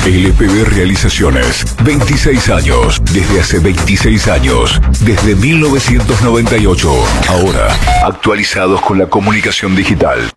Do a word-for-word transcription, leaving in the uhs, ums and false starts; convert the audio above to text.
L P B Realizaciones, veintiséis años, desde hace veintiséis años, desde mil novecientos noventa y ocho. Ahora, actualizados con la comunicación digital.